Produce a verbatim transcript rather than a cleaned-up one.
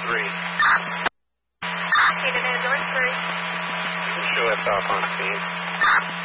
three. Peterman, North three. You can show us off on scene.